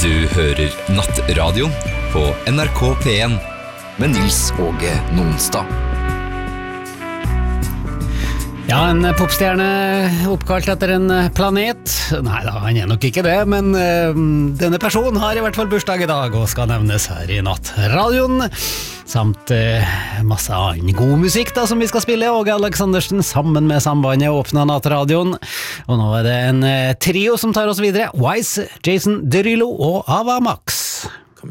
Du hører Nattradio på NRK P1 med Nils Åge Nonstad. Ja, en popstjerne oppkalt etter en planet. Neida, han nok ikke det, men denne personen har i hvert fall bursdag i dag og skal nevnes her i Nattradioen. Samt masse annen god musikk da, som vi skal spille. Åge Aleksandersen sammen med Sambandet åpnet Nattradioen. Og nå er det en trio som tar oss videre. Wise, Jason Derulo og Ava Max.